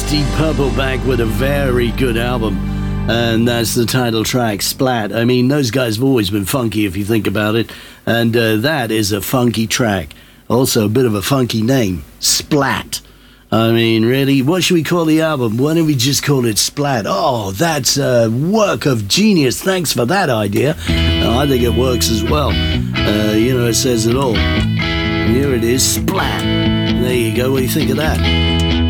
Deep Purple back with a very good album, and that's the title track, Splat. I mean, those guys have always been funky if you think about it, and that is a funky track. Also a bit of a funky name, Splat. I mean, really, what should we call the album? Why don't we just call it Splat? Oh, that's a work of genius. Thanks for that idea. I think it works as well. It says it all. Here it is, Splat. There you go. What do you think of that?